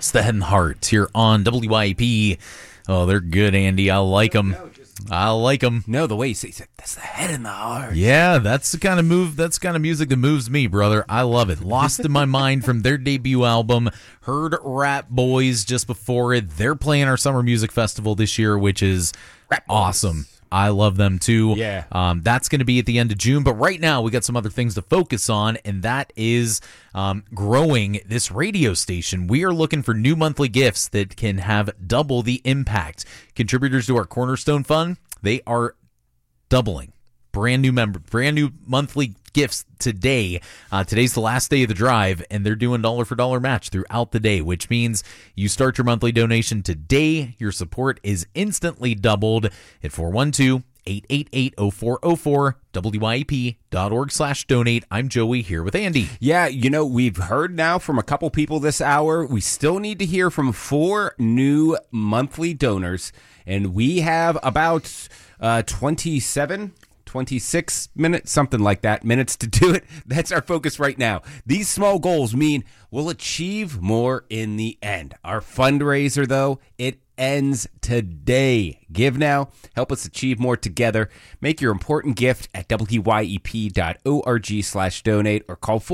It's the Head and Heart here on WYP. Oh, they're good, Andy. I like them. I like them. No, the way he says that's the Head and the Heart. Yeah, that's the kind of music that moves me, brother. I love it. Lost in My Mind from their debut album. Heard Rat Boys just before it. They're playing our summer music festival this year, which is awesome. I love them too. Yeah. That's going to be at the end of June. But right now, we got some other things to focus on, and that is growing this radio station. We are looking for new monthly gifts that can have double the impact. Contributors to our Cornerstone Fund, they are doubling. Brand new monthly gifts today. Today's the last day of the drive, and they're doing dollar for dollar match throughout the day, which means you start your monthly donation today. Your support is instantly doubled at 412-888-0404, WYEP.org/donate. I'm Joey here with Andy. Yeah, we've heard now from a couple people this hour. We still need to hear from 4 new monthly donors, and we have about 26 minutes, something like that, minutes to do it. That's our focus right now. These small goals mean we'll achieve more in the end. Our fundraiser, though, it ends today. Give now. Help us achieve more together. Make your important gift at wyep.org/donate or call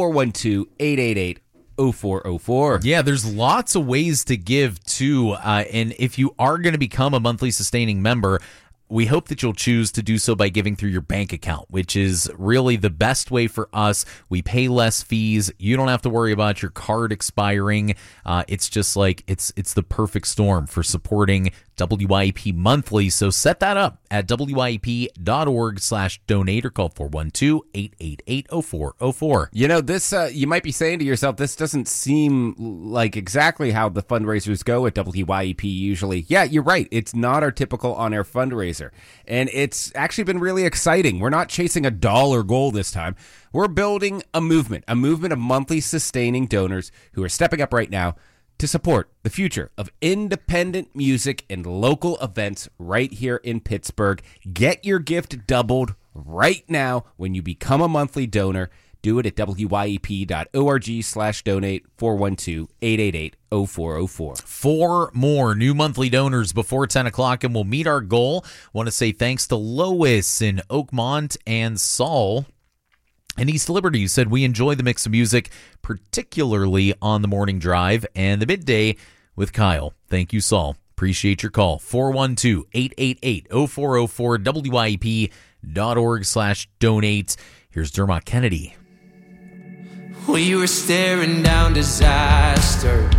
412-888-0404. Yeah, there's lots of ways to give, too. And if you are going to become a monthly sustaining member, we hope that you'll choose to do so by giving through your bank account, which is really the best way for us. We pay less fees. You don't have to worry about your card expiring. It's just like it's the perfect storm for supporting WYEP monthly. So set that up at wyep.org/donate or call 412-888-0404. This you might be saying to yourself, this doesn't seem like exactly how the fundraisers go at WYEP usually. Yeah, you're right. It's not our typical on-air fundraiser. And it's actually been really exciting. We're not chasing a dollar goal this time. We're building a movement of monthly sustaining donors who are stepping up right now to support the future of independent music and local events right here in Pittsburgh. Get your gift doubled right now when you become a monthly donor. Do it at wyep.org/donate, 412-888-0404. 4 more new monthly donors before 10 o'clock, and we'll meet our goal. Want to say thanks to Lois in Oakmont and Saul in East Liberty, who said, we enjoy the mix of music, particularly on the morning drive and the midday with Kyle. Thank you, Saul. Appreciate your call. 412-888-0404, wyep.org/donate. Here's Dermot Kennedy. We were staring down disaster,